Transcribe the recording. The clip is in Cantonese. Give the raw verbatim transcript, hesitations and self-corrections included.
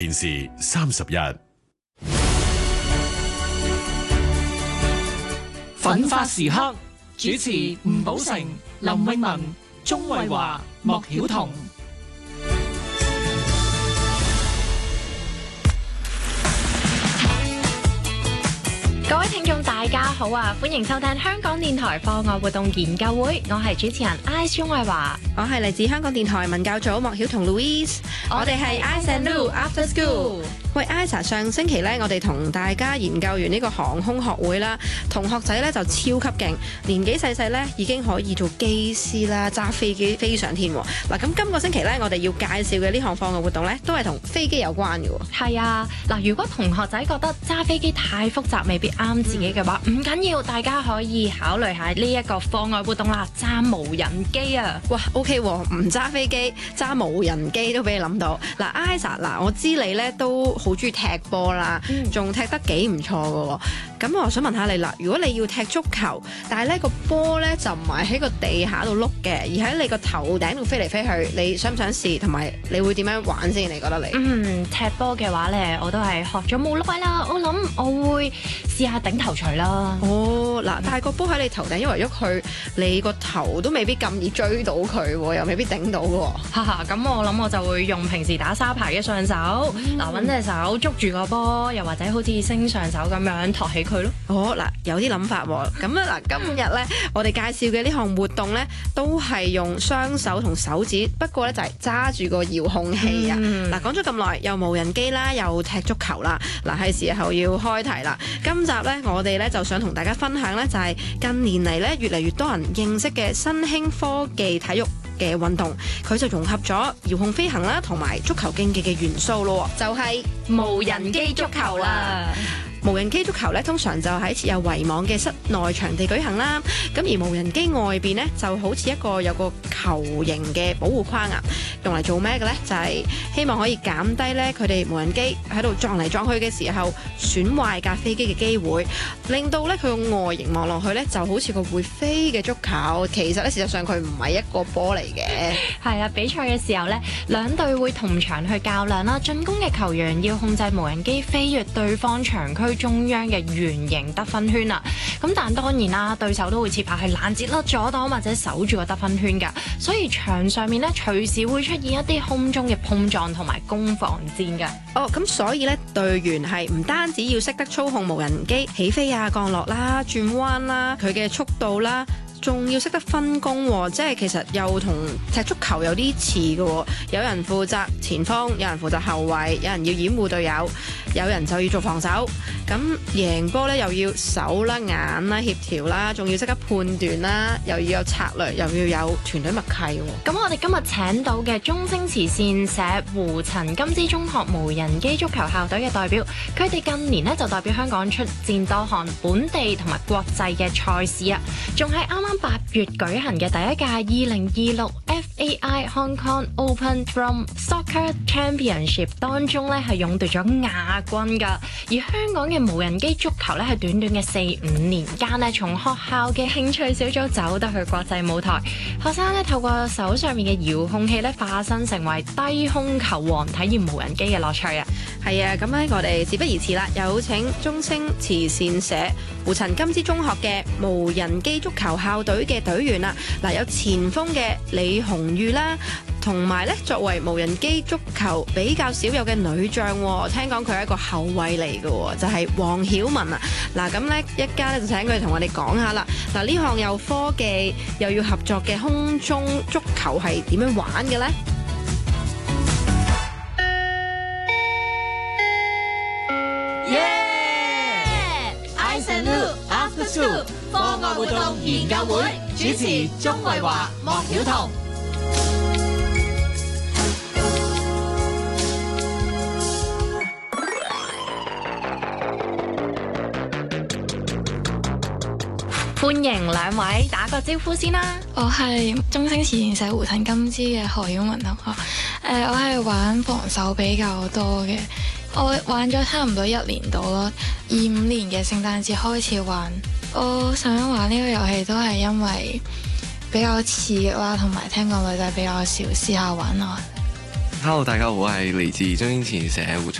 電視三十一。 奮發時刻主持吳寶成、林詠雯、鍾慧華、莫曉彤。 各位聽眾大家好啊，歡迎收聽香港電台課外活動研究會，我係主持人 Ice 鍾慧華， 我係嚟自香港電台文教組莫曉彤 Louise， 我哋係 Ice and Lou After School。喂 Ice， 上星期咧，我哋同大家研究完呢個航空學會啦，同學仔咧就超級勁，年紀細細咧已經可以做機師啦，揸飛機飛上天。嗱，咁今個星期咧，我哋要介紹嘅呢項課外活動咧，都係同飛機有關嘅。 係啊，嗱，如果同學仔覺得揸飛機太複雜，未必啱自己嘅話，唔緊要，大家可以考慮下呢一個課外活動啦，揸無人機啊！ 哇 ，OK 喎，唔揸飛機，揸無人機都俾你諗到。嗱 Isa， 嗱，我知你咧都好中意踢波啦，仲、嗯、踢得幾唔錯嘅。咁我想問下你啦，如果你要踢足球，但係咧個波咧就唔係喺個地下度碌嘅，而喺你個頭頂度飛嚟飛去，你想唔想試？同埋你會點樣玩先？你覺得你？ 嗯，踢波嘅話咧，我都係學咗冇耐啦，我諗我會試下頂頭錘啦。 哦，嗱，但係個波喺你頭頂，因為喐佢，你個頭都未必咁易追到佢，又未必頂到嘅。 哈哈，咁我諗我就會用平時打沙排嘅上手，嗱、嗯，揾隻手捉住個波，又或者好似升上手咁樣托起佢咯。 哦，嗱，有啲諗法喎。咁啊，嗱，今日咧我哋介紹嘅呢項活動咧，都係用雙手同手指，不過咧就係揸住個遙控器啊。嗱、嗯，講咗咁耐，又無人機啦，又踢足球啦，嗱，係時候要開題啦。今集咧，我哋咧就想同大家分享咧，就係近年嚟咧越嚟越多人認識嘅新興科技體育嘅運動，佢就融合咗遙控飛行啦，同埋足球競技嘅元素咯，就係無人機足球啦。 無人機足球咧，通常就喺設有圍網嘅室內場地舉行啦。咁而無人機外邊呢，就好似一個有個球形嘅保護框啊，用嚟做咩嘅呢？就係希望可以減低咧佢哋無人機喺度撞嚟撞去嘅時候損壞架飛機嘅機會，令到咧佢個外形望落去咧就好似個會飛嘅足球。其實咧事實上佢唔係一個波嚟嘅。 係啊，比賽嘅時候咧，兩隊會同場去較量啦。進攻嘅球員要控制無人機飛越對方場區中央嘅圓形得分圈啊，咁但當然啦，對手都會設法去攔截啦、阻擋或者守住個得分圈噶，所以場上面咧隨時會出現一啲空中嘅碰撞同埋攻防戰噶。 哦，咁所以咧隊員係唔單止要識得操控無人機起飛啊、降落啦、轉彎啦、佢嘅速度啦，仲要識得分工喎，即係其實又同踢足球有啲似嘅喎。有人負責前鋒，有人負責後衛，有人要掩護隊友，有人就要做防守。咁贏波咧又要手啦、眼啦、協調啦，仲要識得判斷啦，又要有策略，又要有團隊默契喎。 咁我哋今日請到嘅中星慈善社胡陳金枝中學無人機足球校隊嘅代表，佢哋近年咧就代表香港出戰多項本地同埋國際嘅賽事啊，仲係啱啱八月舉行嘅第一屆二零二六 F A I Hong Kong Open Drum Soccer Championship 當中咧係勇奪咗亞軍噶。而香港嘅無人機足球咧係短短嘅四五年間咧，從學校嘅興趣小組走得去國際舞台，學生咧透過手上面嘅遙控器咧化身成為低空球王，體驗無人機嘅樂趣啊！ 係啊，咁咧我哋事不宜遲啦，有請中星慈善社胡陳金枝中學嘅無人機足球校隊嘅隊員啦。嗱，有前鋒嘅李紅玉啦，同埋咧作為無人機足球比較少有嘅女將，聽講佢係一個後衛嚟嘅，就係黃曉雯啊。嗱，咁咧一家咧就請佢哋同我哋講下啦。嗱，呢項又科技又要合作嘅空中足球係點樣玩嘅咧？ After School 課外活動研究會，主持鍾慧華、莫曉彤。 歡迎兩位打個招呼先啦。 我係中星慈善社胡陳金枝嘅何曉雯同學。誒、呃，我係玩防守比較多嘅。我玩咗差唔多一年到咯，二五年嘅聖誕節開始玩。我想玩呢個遊戲都係因為比較刺激啦，同埋聽講女仔比較少，試下玩下。 Hello， 大家好，我係嚟自中英慈善社胡